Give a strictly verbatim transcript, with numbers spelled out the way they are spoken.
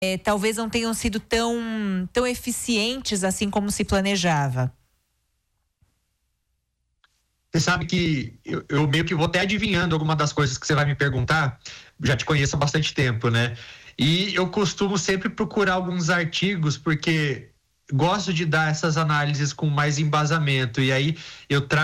é, talvez não tenham sido tão, tão eficientes assim como se planejava? Você sabe que eu, eu meio que vou até adivinhando alguma das coisas que você vai me perguntar. Já te conheço há bastante tempo, né? E eu costumo sempre procurar alguns artigos, porque gosto de dar essas análises com mais embasamento. E aí eu trago